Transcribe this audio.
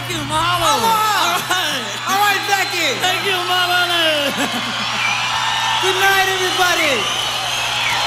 Thank you, mahalo. All right, Becky. Thank you, mahalo. Good night, everybody.